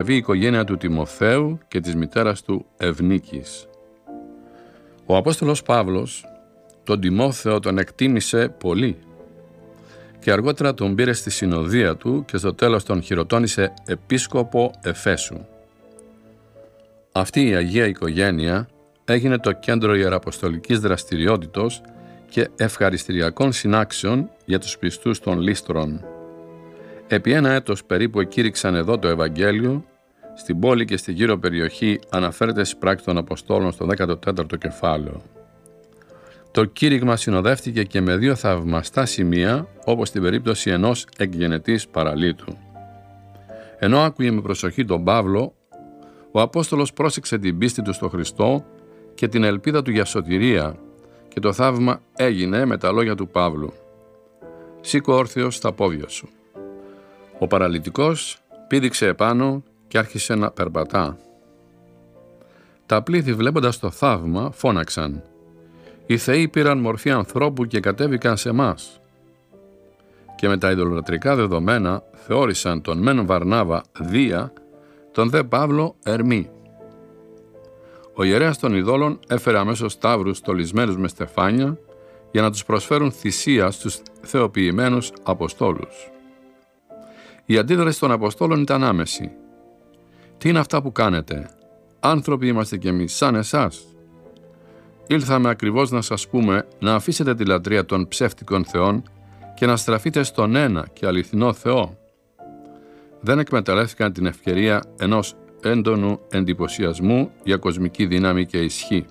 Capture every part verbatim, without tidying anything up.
η οικογένεια του Τιμοθέου και της μητέρας του Ευνίκης. Ο Απόστολος Παύλος τον Τιμόθεο τον εκτίμησε πολύ και αργότερα τον πήρε στη συνοδεία του και στο τέλος τον χειροτώνησε επίσκοπο Εφέσου. Αυτή η Αγία Οικογένεια έγινε το κέντρο ιεραποστολικής δραστηριότητος και ευχαριστηριακών συνάξεων για τους πιστούς των Λύστρων. Επί ένα έτος περίπου εκήρυξαν εδώ το Ευαγγέλιο. Στην πόλη και στη γύρω περιοχή αναφέρεται στις πράξεις των Αποστόλων στο δέκατο τέταρτο κεφάλαιο. Το κήρυγμα συνοδεύτηκε και με δύο θαυμαστά σημεία, όπως στην περίπτωση ενός εκγενετής παραλύτου. Ενώ άκουγε με προσοχή τον Παύλο, ο Απόστολος πρόσεξε την πίστη του στο Χριστό και την ελπίδα του για σωτηρία, και το θαύμα έγινε με τα λόγια του Παύλου. «Σήκω όρθιος στα πόδια σου». Ο παραλυτικός πήδηξε επάνω και άρχισε να περπατά. Τα πλήθη, βλέποντας το θαύμα, φώναξαν: «Οι θεοί πήραν μορφή ανθρώπου και κατέβηκαν σε μας». Και με τα ιδωλολατρικά δεδομένα θεώρησαν τον μεν Βαρνάβα Δία, τον δε Παύλο Ερμή. Ο ιερέας των ειδόλων έφερε αμέσως σταύρους στολισμένους με στεφάνια για να τους προσφέρουν θυσία στους θεοποιημένους Αποστόλους. Η αντίδραση των Αποστόλων ήταν άμεση. «Τι είναι αυτά που κάνετε? Άνθρωποι είμαστε κι εμείς σαν εσάς. Ήλθαμε ακριβώς να σας πούμε να αφήσετε τη λατρεία των ψεύτικων θεών και να στραφείτε στον ένα και αληθινό Θεό». Δεν εκμεταλλεύτηκαν την ευκαιρία ενός έντονου εντυπωσιασμού για κοσμική δύναμη και ισχύ.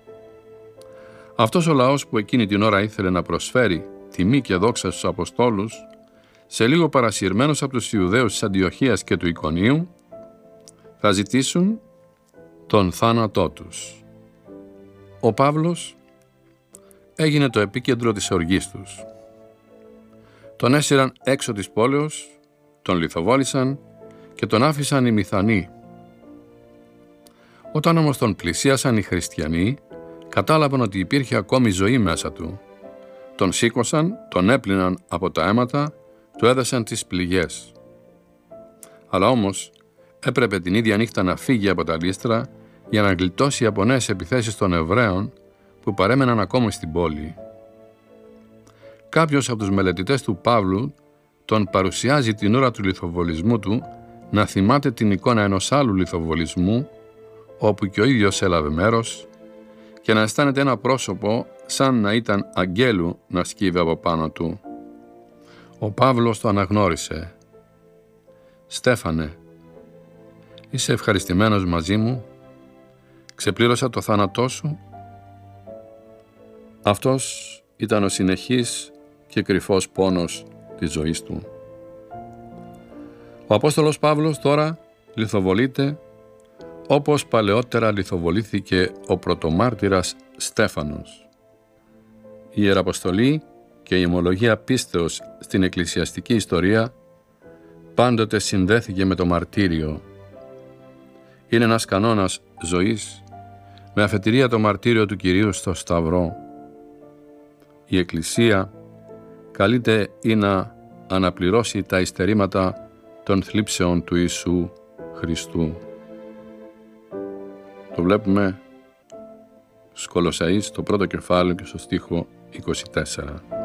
Αυτός ο λαός που εκείνη την ώρα ήθελε να προσφέρει τιμή και δόξα στους Αποστόλους, σε λίγο παρασυρμένος από τους Ιουδαίους της Αντιοχίας και του Ικονίου, θα ζητήσουν τον θάνατό τους. Ο Παύλος έγινε το επίκεντρο της οργής τους. Τον έσυραν έξω της πόλεως, τον λιθοβόλησαν και τον άφησαν οι Μηθανοί. Όταν όμως τον πλησίασαν οι χριστιανοί, κατάλαβαν ότι υπήρχε ακόμη ζωή μέσα του. Τον σήκωσαν, τον έπλυναν από τα αίματα, του έδωσαν τις πληγές. Αλλά όμως έπρεπε την ίδια νύχτα να φύγει από τα Λύστρα για να γλιτώσει από νέες επιθέσεις των Εβραίων που παρέμεναν ακόμη στην πόλη. Κάποιος από τους μελετητές του Παύλου τον παρουσιάζει την ώρα του λιθοβολισμού του να θυμάται την εικόνα ενός άλλου λιθοβολισμού όπου και ο ίδιος έλαβε μέρος και να αισθάνεται ένα πρόσωπο σαν να ήταν αγγέλου να σκύβει από πάνω του. Ο Παύλος το αναγνώρισε. «Στέφανε, είσαι ευχαριστημένος μαζί μου? Ξεπλήρωσα το θάνατό σου?» Αυτός ήταν ο συνεχής και κρυφός πόνος της ζωής του. Ο Απόστολος Παύλος τώρα λιθοβολείται όπως παλαιότερα λιθοβολήθηκε ο πρωτομάρτυρας Στέφανος. Η Ιεραποστολή και η ομολογία πίστεως στην εκκλησιαστική ιστορία πάντοτε συνδέθηκε με το μαρτύριο. Είναι ένας κανόνας ζωής με αφετηρία το μαρτύριο του Κυρίου στο Σταυρό. Η Εκκλησία καλείται ή να αναπληρώσει τα υστερήματα των θλίψεων του Ιησού Χριστού. Το βλέπουμε στους Κολοσσαείς, στο πρώτο κεφάλαιο και στο στίχο είκοσι τέσσερα.